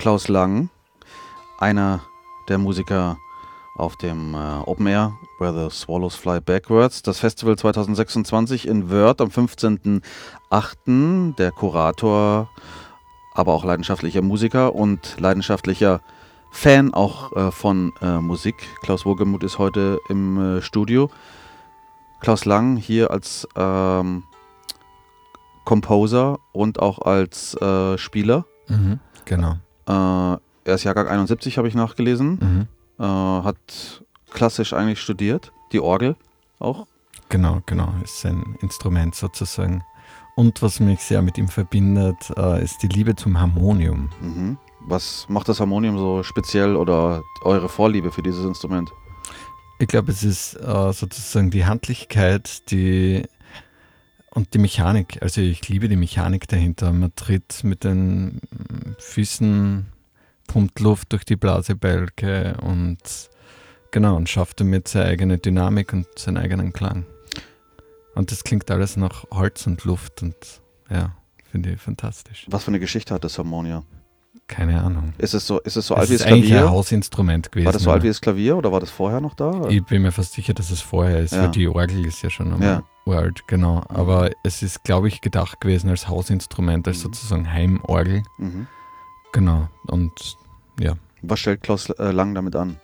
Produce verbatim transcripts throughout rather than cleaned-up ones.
Klaus Lang, einer der Musiker auf dem äh, Open Air, Where the Swallows Fly Backwards. Das Festival zwanzig sechsundzwanzig in Wörth am fünfzehnten achten Der Kurator, aber auch leidenschaftlicher Musiker und leidenschaftlicher Fan auch äh, von äh, Musik. Klaus Wohlgemuth ist heute im äh, Studio. Klaus Lang hier als ähm, Composer und auch als äh, Spieler. Mhm, genau. Äh, er ist Jahrgang einundsiebzig, habe ich nachgelesen. Mhm. Äh, hat klassisch eigentlich studiert, die Orgel auch. Genau, genau, ist sein Instrument sozusagen. Und was mich sehr mit ihm verbindet, äh, ist die Liebe zum Harmonium. Mhm. Was macht das Harmonium so speziell oder eure Vorliebe für dieses Instrument? Ich glaube, es ist äh, sozusagen die Handlichkeit, die und die Mechanik. Also ich liebe die Mechanik dahinter. Man tritt mit den Füßen, pumpt Luft durch die Blasebälge und genau, und schafft damit seine eigene Dynamik und seinen eigenen Klang. Und das klingt alles nach Holz und Luft und ja, finde ich fantastisch. Was für eine Geschichte hat das Harmonium? Keine Ahnung. Ist es so, ist es so Es alt wie ist das eigentlich Klavier? ein Hausinstrument gewesen. War das so ja. alt wie das Klavier oder war das vorher noch da? Ich bin mir fast sicher, dass es vorher ist, Ja. weil die Orgel ist ja schon einmal Ja. uralt, genau. Aber es ist, glaube ich, gedacht gewesen als Hausinstrument, als Mhm. sozusagen Heimorgel. Mhm. Genau. Und ja, Was stellt Klaus äh, Lang damit an?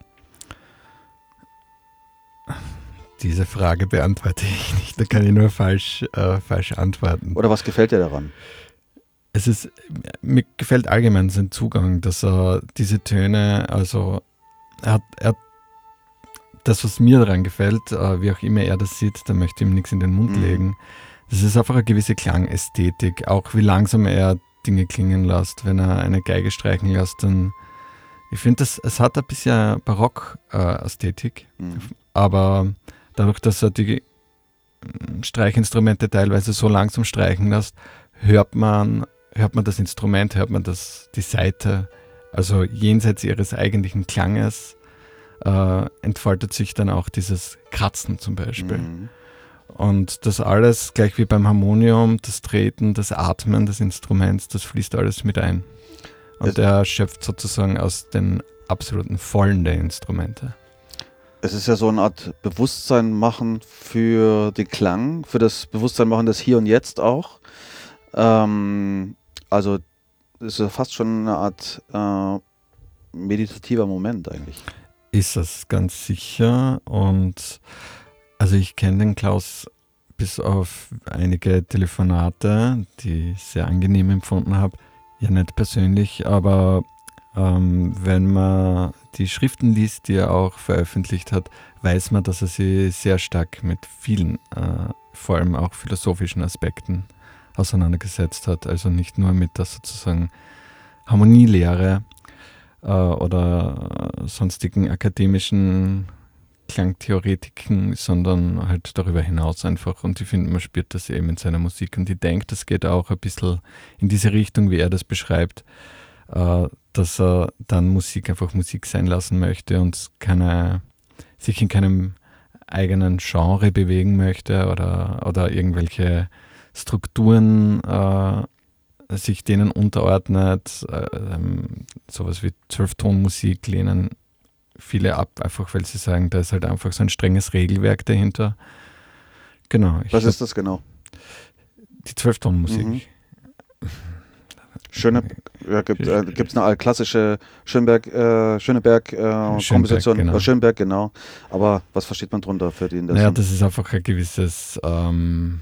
diese Frage beantworte ich nicht. Da kann ich nur falsch, äh, falsch antworten. Oder was gefällt dir daran? Es ist, mir gefällt allgemein sein Zugang, dass er diese Töne, also er hat, er hat das, was mir daran gefällt, äh, wie auch immer er das sieht, da möchte ich ihm nichts in den Mund Mhm. legen. Das ist einfach eine gewisse Klangästhetik, auch wie langsam er Dinge klingen lässt, wenn er eine Geige streichen lässt, dann ich finde, das, es hat ein bisschen Barock-Ästhetik, Mhm. aber dadurch, dass er die Streichinstrumente teilweise so langsam streichen lässt, hört man, hört man das Instrument, hört man das, die Saite, also jenseits ihres eigentlichen Klanges äh, entfaltet sich dann auch dieses Kratzen zum Beispiel. Mhm. Und das alles, gleich wie beim Harmonium, das Treten, das Atmen des Instruments, das fließt alles mit ein. Und Es- er schöpft sozusagen aus den absoluten Vollen der Instrumente. Es ist ja so eine Art Bewusstsein machen für den Klang, für das Bewusstsein machen des Hier und Jetzt auch. Ähm, also es ist ja fast schon eine Art äh, meditativer Moment eigentlich. Ist das ganz sicher. Und also ich kenne den Klaus bis auf einige Telefonate, die ich sehr angenehm empfunden habe. Ja, nicht persönlich, aber ähm, wenn man die Schriften liest, die er auch veröffentlicht hat, weiß man, dass er sich sehr stark mit vielen, äh, vor allem auch philosophischen Aspekten auseinandergesetzt hat. Also nicht nur mit der sozusagen Harmonielehre äh, oder sonstigen akademischen Klangtheoretiken, sondern halt darüber hinaus einfach. Und ich finde, man spürt das eben in seiner Musik. Und ich denke, das geht auch ein bisschen in diese Richtung, wie er das beschreibt, äh, dass er dann Musik einfach Musik sein lassen möchte und keine, sich in keinem eigenen Genre bewegen möchte oder, oder irgendwelche Strukturen äh, sich denen unterordnet. Äh, ähm, sowas wie Zwölftonmusik lehnen viele ab, einfach weil sie sagen, da ist halt einfach so ein strenges Regelwerk dahinter. Genau. ich Was hab ist das genau? Die Zwölftonmusik. Mhm. Schöne, ja, gibt äh, gibt's eine klassische Schönberg, äh, Schöneberg äh, Schönberg, Komposition, genau. äh, Schönberg, genau. Aber was versteht man drunter für die? Naja, das ist einfach ein gewisses ähm,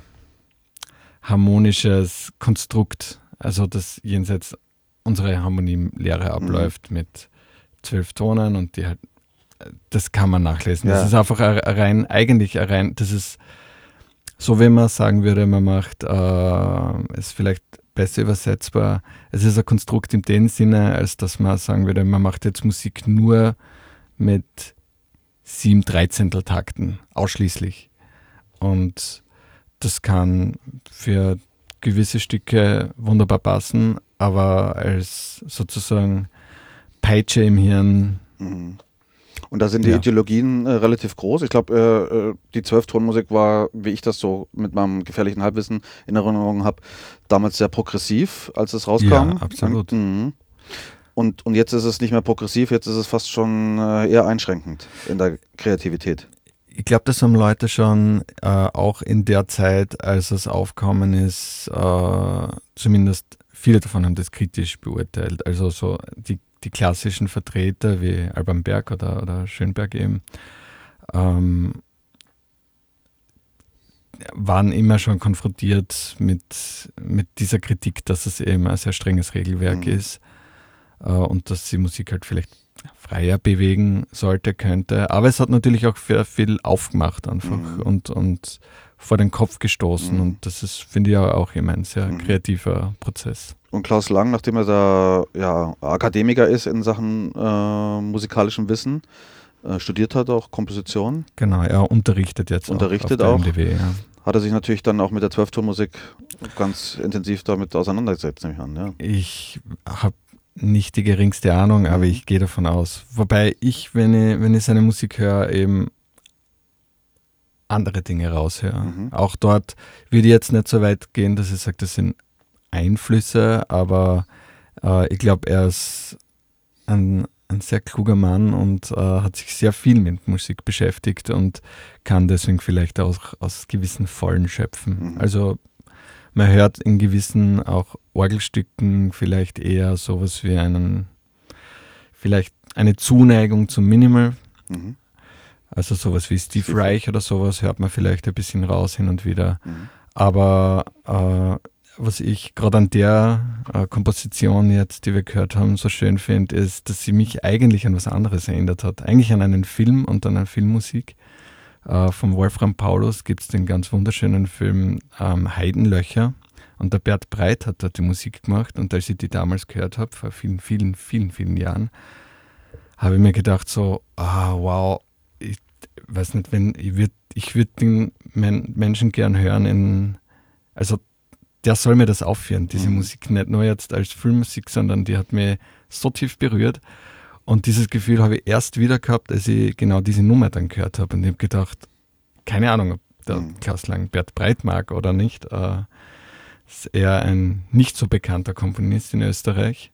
harmonisches Konstrukt, also das jenseits unserer Harmonielehre abläuft Mhm. mit zwölf Tonen und die halt, das kann man nachlesen. Ja. Das ist einfach ein rein, eigentlich ein rein, das ist so, wenn man sagen würde, man macht, äh, ist vielleicht besser übersetzbar, es ist ein Konstrukt in dem Sinne, als dass man sagen würde, man macht jetzt Musik nur mit sieben Dreizehnteltakten, ausschließlich. Und das kann für gewisse Stücke wunderbar passen, aber als sozusagen Peitsche im Hirn. Mhm. Und da sind die Ja. Ideologien äh, relativ groß. Ich glaube, äh, äh, die Zwölftonmusik war, wie ich das so mit meinem gefährlichen Halbwissen in Erinnerung habe, damals sehr progressiv, als es rauskam. Ja, absolut. Mhm. Und, und jetzt ist es nicht mehr progressiv, jetzt ist es fast schon äh, eher einschränkend in der Kreativität. Ich glaube, das haben Leute schon äh, auch in der Zeit, als es aufgekommen ist, äh, zumindest viele davon haben das kritisch beurteilt. Also so die, die klassischen Vertreter wie Alban Berg oder, oder Schönberg eben, ähm, waren immer schon konfrontiert mit, mit dieser Kritik, dass es eben ein sehr strenges Regelwerk mhm. ist äh, und dass die Musik halt vielleicht freier bewegen sollte, könnte. Aber es hat natürlich auch sehr viel aufgemacht einfach mhm. und, und vor den Kopf gestoßen. Mhm. Und das ist, finde ich, auch immer ein sehr mhm. kreativer Prozess. Und Klaus Lang, nachdem er da ja, Akademiker ist in Sachen äh, musikalischem Wissen, äh, studiert hat auch Komposition. Genau, er unterrichtet jetzt unterrichtet auch. auch. M D W, ja. Hat er sich natürlich dann auch mit der Zwölftonmusik ganz intensiv damit auseinandergesetzt, nehme ich an. Ja. Ich habe nicht die geringste Ahnung, aber ich gehe davon aus. Wobei ich, wenn ich, wenn ich seine Musik höre, eben andere Dinge raushöre. Mhm. Auch dort würde ich jetzt nicht so weit gehen, dass ich sage, das sind Einflüsse, aber äh, ich glaube, er ist ein, ein sehr kluger Mann und äh, hat sich sehr viel mit Musik beschäftigt und kann deswegen vielleicht auch aus gewissen Vollen schöpfen. Mhm. Also man hört in gewissen auch Orgelstücken vielleicht eher sowas wie einen, vielleicht eine Zuneigung zum Minimal. Mhm. Also sowas wie Steve, Steve Reich oder sowas hört man vielleicht ein bisschen raus hin und wieder. Mhm. Aber äh, was ich gerade an der äh, Komposition jetzt, die wir gehört haben, so schön finde, ist, dass sie mich eigentlich an was anderes erinnert hat. Eigentlich an einen Film und an eine Filmmusik. Uh, von Wolfram Paulus gibt es den ganz wunderschönen Film ähm, Heidenlöcher und der Bert Breit hat dort die Musik gemacht und als ich die damals gehört habe, vor vielen, vielen, vielen, vielen Jahren, habe ich mir gedacht so, ah wow, ich weiß nicht, wenn ich würde ich würd den Men- Menschen gern hören, in, also der soll mir das aufführen, diese mhm. Musik, nicht nur jetzt als Filmmusik, sondern die hat mich so tief berührt. Und dieses Gefühl habe ich erst wieder gehabt, als ich genau diese Nummer dann gehört habe. Und ich habe gedacht, keine Ahnung, ob der mhm. Klaus Lang Bert Breit mag oder nicht. Äh, ist eher ein nicht so bekannter Komponist in Österreich.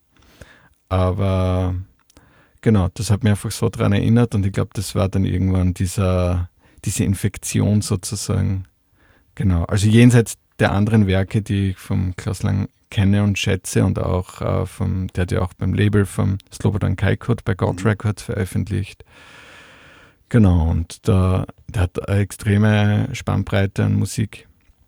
Aber genau, das hat mich einfach so daran erinnert. Und ich glaube, das war dann irgendwann dieser, diese Infektion sozusagen. Genau, also jenseits der anderen Werke, die ich vom Klaus Lang kenne und schätze und auch äh, vom, der hat ja auch beim Label vom Slobodan Kajkut bei God mhm. Records veröffentlicht. Genau, und da, der hat eine extreme Spannbreite an Musik.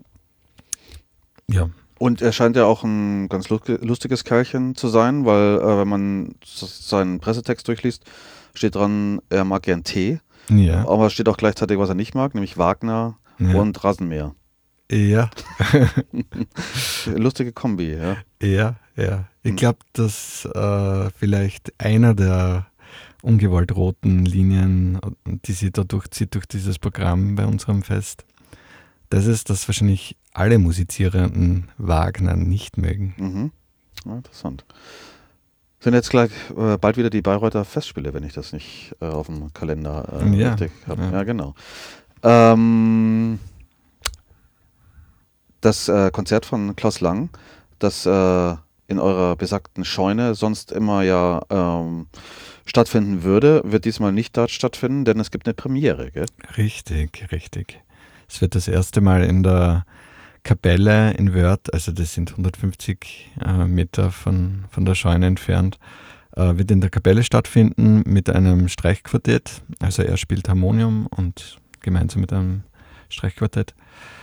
Ja. Und er scheint ja auch ein ganz lustiges Kerlchen zu sein, weil äh, wenn man seinen Pressetext durchliest, steht dran, er mag gern Tee, ja. aber es steht auch gleichzeitig, was er nicht mag, nämlich Wagner ja. und Rasenmäher. Ja. Lustige Kombi, ja. Ja, ja. Ich glaube, dass äh, vielleicht einer der ungewollt roten Linien, die sie da durchzieht, durch dieses Programm bei unserem Fest, das ist, dass wahrscheinlich alle Musizierenden Wagner nicht mögen. Mhm. Ja, interessant. Sind jetzt gleich äh, bald wieder die Bayreuther Festspiele, wenn ich das nicht äh, auf dem Kalender äh, ja, richtig habe. Ja. ja, genau. Ähm, das äh, Konzert von Klaus Lang, das äh, in eurer besagten Scheune sonst immer ja ähm, stattfinden würde, wird diesmal nicht dort stattfinden, denn es gibt eine Premiere, gell? Richtig, richtig. Es wird das erste Mal in der Kapelle in Wörth, also das sind hundertfünfzig äh, Meter von, von der Scheune entfernt, äh, wird in der Kapelle stattfinden mit einem Streichquartett. Also er spielt Harmonium und gemeinsam mit einem Streichquartett.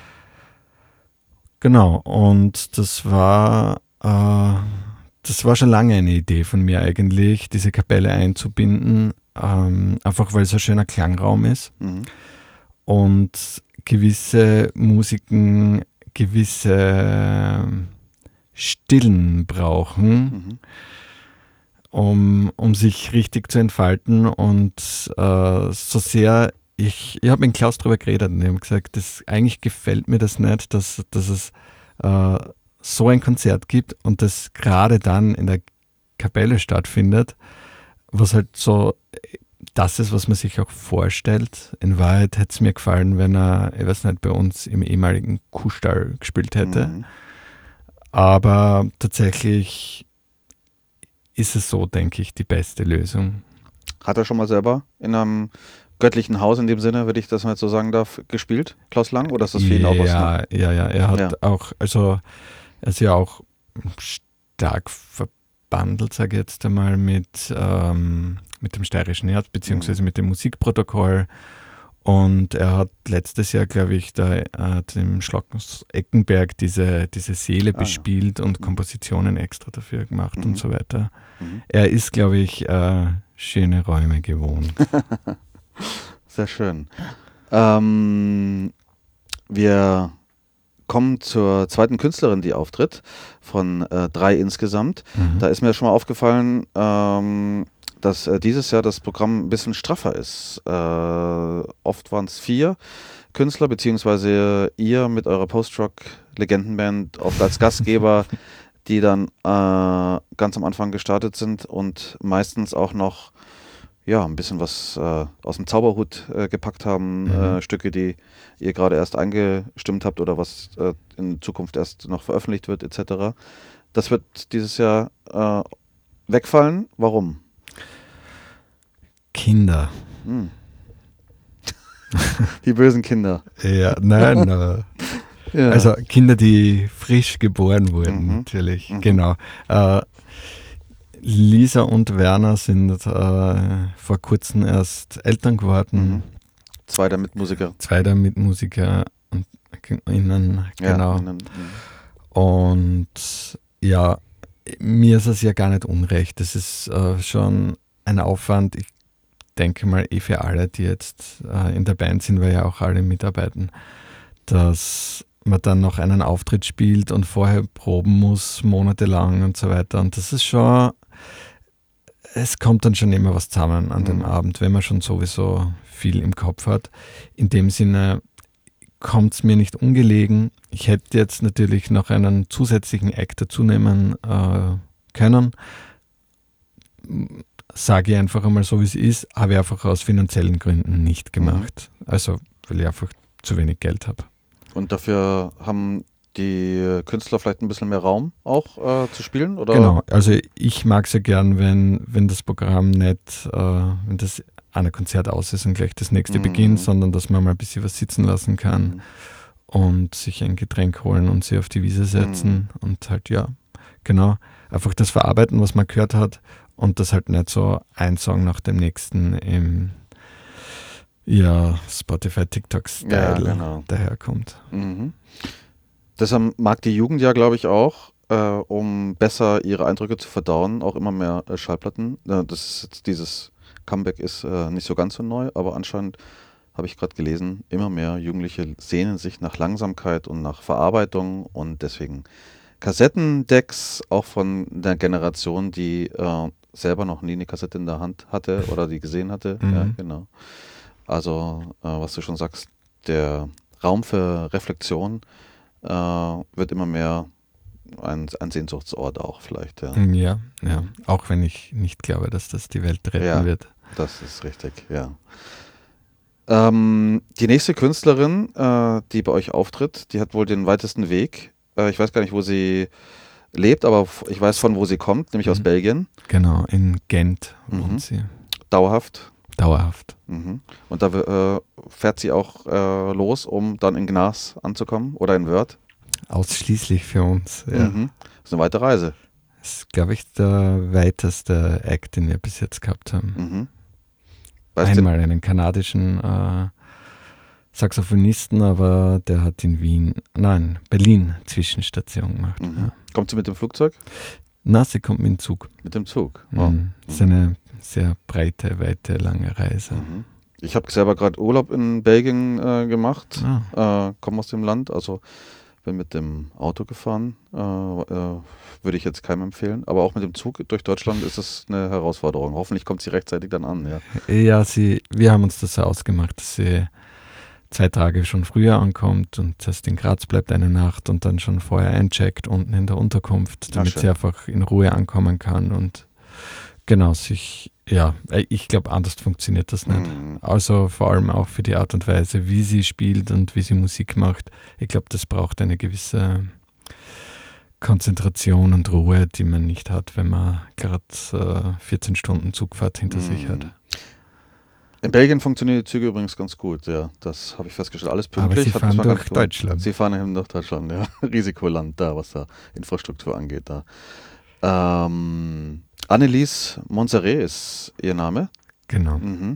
Genau, und das war, äh, das war schon lange eine Idee von mir eigentlich, diese Kapelle einzubinden, ähm, einfach weil es ein schöner Klangraum ist mhm. und gewisse Musiken gewisse Stillen brauchen, mhm. um, um sich richtig zu entfalten und äh, so sehr Ich, ich habe mit Klaus darüber geredet und ich habe gesagt, das, eigentlich gefällt mir das nicht, dass, dass es äh, so ein Konzert gibt und das gerade dann in der Kapelle stattfindet, was halt so das ist, was man sich auch vorstellt. In Wahrheit hätte es mir gefallen, wenn er, ich weiß nicht, bei uns im ehemaligen Kuhstall gespielt hätte. Mhm. Aber tatsächlich ist es so, denke ich, die beste Lösung. Hat er schon mal selber in einem göttlichen Haus in dem Sinne, wenn ich das mal so sagen darf, gespielt, Klaus Lang? Oder ist das für ihn auch was? Ja, ja, ja. Er hat Ja. auch, also er ist ja auch stark verbandelt, sage ich jetzt einmal, mit, ähm, mit dem Steirischen Herz, beziehungsweise Mhm. mit dem Musikprotokoll. Und er hat letztes Jahr, glaube ich, da äh, dem Schlockens Eckenberg diese, diese Seele Ah, ja. bespielt und Mhm. Kompositionen extra dafür gemacht Mhm. und so weiter. Mhm. Er ist, glaube ich, äh, schöne Räume gewohnt. Sehr schön. Ähm, wir kommen zur zweiten Künstlerin, die auftritt, von äh, drei insgesamt. Mhm. Da ist mir schon mal aufgefallen, ähm, dass äh, dieses Jahr das Programm ein bisschen straffer ist. Äh, oft waren es vier Künstler, beziehungsweise ihr mit eurer Post-Rock-Legendenband oft als Gastgeber, die dann äh, ganz am Anfang gestartet sind und meistens auch noch ja, ein bisschen was äh, aus dem Zauberhut äh, gepackt haben, Mhm. äh, Stücke, die ihr gerade erst eingestimmt habt oder was äh, in Zukunft erst noch veröffentlicht wird, et cetera. Das wird dieses Jahr äh, wegfallen. Warum? Kinder. Hm. Die bösen Kinder. Ja, nein, nein. Ja. Also Kinder, die frisch geboren wurden, Mhm. natürlich. Mhm. Genau. Äh, Lisa und Werner sind äh, vor kurzem erst Eltern geworden. Mhm. Zwei der Mitmusiker. Zwei der Mitmusiker und innen, Ja, genau. innen, mhm. Und ja, mir ist es ja gar nicht unrecht. Das ist äh, schon ein Aufwand. Ich denke mal eh für alle, die jetzt äh, in der Band sind, weil ja auch alle mitarbeiten, dass man dann noch einen Auftritt spielt und vorher proben muss, monatelang und so weiter. Und das ist schon, es kommt dann schon immer was zusammen an dem Mhm. Abend, wenn man schon sowieso viel im Kopf hat. In dem Sinne kommt es mir nicht ungelegen. Ich hätte jetzt natürlich noch einen zusätzlichen Act dazu nehmen äh, können. Sage ich einfach einmal so, wie es ist, habe ich einfach aus finanziellen Gründen nicht gemacht. Mhm. Also, weil ich einfach zu wenig Geld habe. Und dafür haben die Künstler vielleicht ein bisschen mehr Raum auch äh, zu spielen? Oder? Genau, also ich mag es ja gern, wenn, wenn das Programm nicht, äh, wenn das eine Konzert aus ist und gleich das nächste Mhm. beginnt, sondern dass man mal ein bisschen was sitzen lassen kann Mhm. und sich ein Getränk holen und sich auf die Wiese setzen und halt, ja, genau, einfach das verarbeiten, was man gehört hat und das halt nicht so ein Song nach dem nächsten im ja, Spotify, TikTok-Style Ja, genau. daherkommt. Mhm. Deshalb mag die Jugend ja, glaube ich, auch, äh, um besser ihre Eindrücke zu verdauen, auch immer mehr äh, Schallplatten. Äh, das ist jetzt dieses Comeback ist äh, nicht so ganz so neu, aber anscheinend habe ich gerade gelesen, immer mehr Jugendliche sehnen sich nach Langsamkeit und nach Verarbeitung und deswegen Kassettendecks auch von der Generation, die äh, selber noch nie eine Kassette in der Hand hatte oder die gesehen hatte. Mhm. Ja, genau. Also, äh, was du schon sagst, der Raum für Reflexion äh, wird immer mehr ein, ein Sehnsuchtsort auch vielleicht. Ja, Ja, ja, auch wenn ich nicht glaube, dass das die Welt retten Ja. wird. das ist richtig, ja. Ähm, die nächste Künstlerin, äh, die bei euch auftritt, die hat wohl den weitesten Weg. Äh, ich weiß gar nicht, wo sie lebt, aber f- ich weiß von wo sie kommt, nämlich aus Mhm. Belgien. Genau, in Gent wohnt Mhm. sie. Dauerhaft. Dauerhaft. Mhm. Und da äh, fährt sie auch äh, los, um dann in Gnas anzukommen oder in Wörth. Ausschließlich für uns. Ja. Mhm. Das ist eine weite Reise. Das ist, glaube ich, der weiteste Act, den wir bis jetzt gehabt haben. Mhm. Weißt du, Einmal einen kanadischen äh, Saxophonisten, aber der hat in Wien, nein, Berlin Zwischenstation gemacht. mhm. Ja. Kommt sie mit dem Flugzeug? Na, sie kommt mit dem Zug. Mit dem Zug. Wow. Mhm. Das ist eine sehr breite, weite, lange Reise. Mhm. Ich habe selber gerade Urlaub in Belgien äh, gemacht, Ah. äh, komme aus dem Land, also bin mit dem Auto gefahren, äh, äh, würde ich jetzt keinem empfehlen, aber auch mit dem Zug durch Deutschland ist es eine Herausforderung. Hoffentlich kommt sie rechtzeitig dann an. Ja. Ja, sie, wir haben uns das so ausgemacht, dass sie zwei Tage schon früher ankommt und erst in Graz bleibt eine Nacht und dann schon vorher eincheckt unten in der Unterkunft, damit schön. sie einfach in Ruhe ankommen kann und genau sich, ja, ich glaube, anders funktioniert das nicht. Mhm. Also vor allem auch für die Art und Weise, wie sie spielt und wie sie Musik macht. Ich glaube, das braucht eine gewisse Konzentration und Ruhe, die man nicht hat, wenn man gerade äh, vierzehn Stunden Zugfahrt hinter mm. sich hat. In Belgien funktionieren die Züge übrigens ganz gut, ja. Das habe ich festgestellt. Alles pünktlich. Aber sie fahren durch Deutschland. Sie fahren eben durch Deutschland, ja. Risikoland da, was da Infrastruktur angeht. Da. Ähm, Annelies Monserrat ist ihr Name. Genau. Mhm.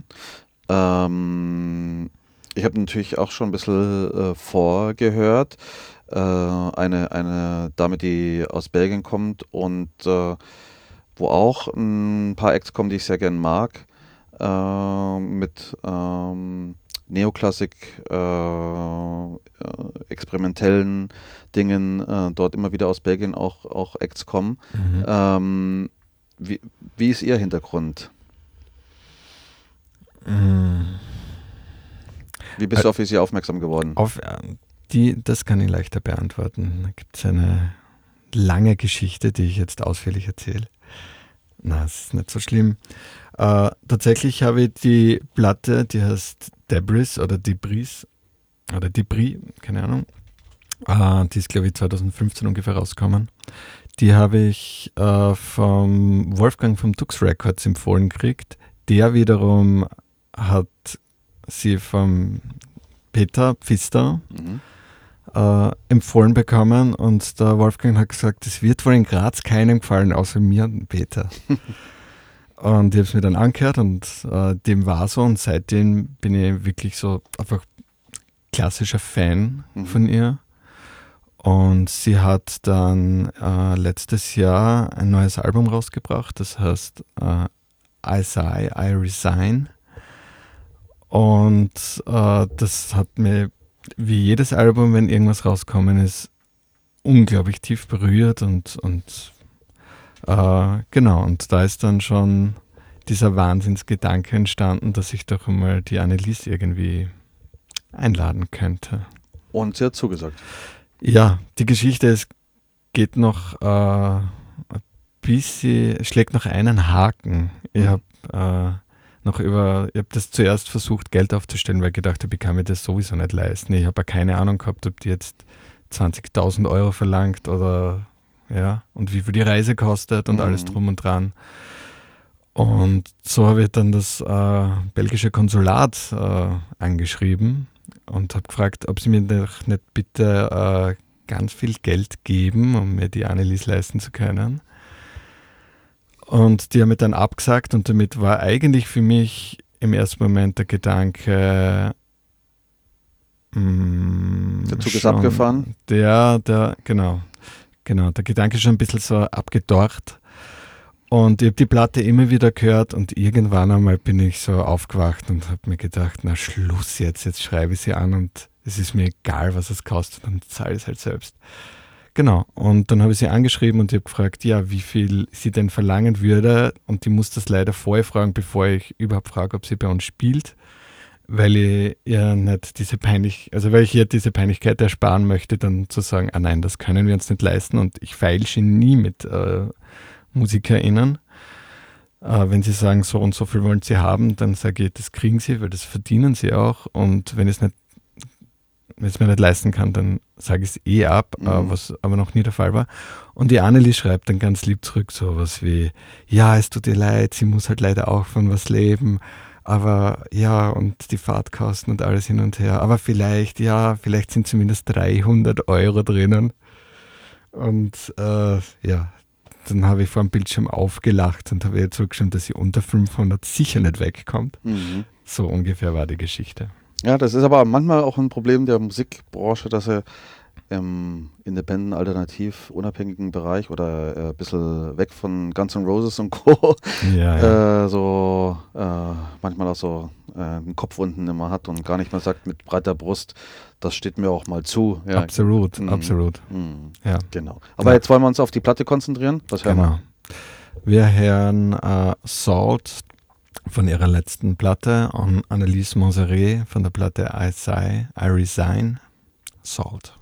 Ähm, ich habe natürlich auch schon ein bisschen äh, vorgehört. Äh, eine, eine Dame, die aus Belgien kommt und äh, wo auch ein paar Acts kommen, die ich sehr gern mag. Äh, mit ähm, Neoklassik, äh, äh, experimentellen Dingen, äh, dort immer wieder aus Belgien auch, auch Acts kommen. Mhm. Ähm, wie, wie ist Ihr Hintergrund? Mhm. Wie bist du auf sie aufmerksam geworden? Auf, die, das kann ich leichter beantworten. Da gibt es eine lange Geschichte, die ich jetzt ausführlich erzähle. Na, es ist nicht so schlimm. Äh, tatsächlich habe ich die Platte, die heißt Debris oder Debris oder Debris, keine Ahnung. Äh, die ist, glaube ich, zwanzig fünfzehn ungefähr rausgekommen. Die habe ich äh, vom Wolfgang vom Dux Records empfohlen gekriegt. Der wiederum hat sie vom Peter Pfister mhm. äh, empfohlen bekommen und der Wolfgang hat gesagt, es wird wohl in Graz keinem gefallen, außer mir und Peter. Und ich habe es mir dann angehört und äh, dem war so und seitdem bin ich wirklich so einfach klassischer Fan mhm. von ihr. Und sie hat dann äh, letztes Jahr ein neues Album rausgebracht, das heißt äh, I Sigh, I Resign. Und äh, das hat mir, wie jedes Album, wenn irgendwas rauskommen ist, unglaublich tief berührt und, und äh, genau, und da ist dann schon dieser Wahnsinnsgedanke entstanden, dass ich doch einmal die Annelies irgendwie einladen könnte. Und sie hat zugesagt. Ja, die Geschichte, es geht noch äh, ein bisschen, schlägt noch einen Haken. Ich habe äh, noch über, ich habe das zuerst versucht, Geld aufzustellen, weil ich gedacht habe, ich kann mir das sowieso nicht leisten. Ich habe ja keine Ahnung gehabt, ob die jetzt zwanzigtausend Euro verlangt oder ja, und wie viel die Reise kostet und mhm. alles drum und dran. Und so habe ich dann das äh, belgische Konsulat äh, angeschrieben und habe gefragt, ob sie mir doch nicht bitte äh, ganz viel Geld geben, um mir die Annelies leisten zu können. Und die haben mir dann abgesagt und damit war eigentlich für mich im ersten Moment der Gedanke, mh, der Zug ist abgefahren? Der, der, genau, genau, der Gedanke ist schon ein bisschen so abgedorcht. Und ich habe die Platte immer wieder gehört und irgendwann einmal bin ich so aufgewacht und habe mir gedacht, na Schluss jetzt, jetzt schreibe ich sie an und es ist mir egal, was es kostet und zahle es halt selbst. Genau, und dann habe ich sie angeschrieben und ich habe gefragt, ja, wie viel sie denn verlangen würde und die muss das leider vorher fragen, bevor ich überhaupt frage, ob sie bei uns spielt, weil ich ihr nicht diese peinlich, also weil ich ihr diese Peinlichkeit ersparen möchte, dann zu sagen, ah nein, das können wir uns nicht leisten und ich feilsche nie mit äh, MusikerInnen. Äh, wenn sie sagen, so und so viel wollen sie haben, dann sage ich, das kriegen sie, weil das verdienen sie auch. Und wenn ich es nicht, wenn es mir nicht leisten kann, dann sage ich es eh ab, mhm. äh, was aber noch nie der Fall war. Und die Annelies schreibt dann ganz lieb zurück so was wie, ja, es tut ihr leid, sie muss halt leider auch von was leben, aber ja, und die Fahrtkosten und alles hin und her, aber vielleicht, ja, vielleicht sind zumindest dreihundert Euro drinnen. Und äh, ja, dann habe ich vor dem Bildschirm aufgelacht und habe ihr zurückgeschrieben, dass sie unter fünfhundert sicher nicht wegkommt. Mhm. So ungefähr war die Geschichte. Ja, das ist aber manchmal auch ein Problem der Musikbranche, dass er im independent, alternativ, unabhängigen Bereich oder äh, ein bisschen weg von Guns N' Roses und Co. Ja, ja. Äh, so äh, manchmal auch so äh, einen Kopfwunden immer hat und gar nicht mehr sagt mit breiter Brust, das steht mir auch mal zu. Ja. Absolut, mhm. absolut. Mhm. Ja. Genau. Aber ja. Jetzt wollen wir uns auf die Platte konzentrieren. Was hören genau. wir? Wir hören äh, Salt von ihrer letzten Platte und Annelies Monserrat von der Platte I Sigh, I Resign, Salt.